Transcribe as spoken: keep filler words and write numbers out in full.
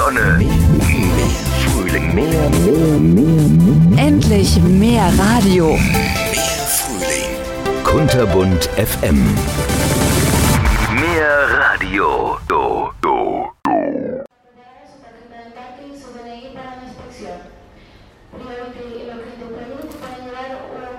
Sonne, mehr Frühling, mehr, mehr, mehr, mehr. Endlich mehr Radio. Mehr Frühling. Kunterbunt F M. Mehr Radio. Do, do, do. Su D N I para la inspección. Primero que lo que tu permite para llevar un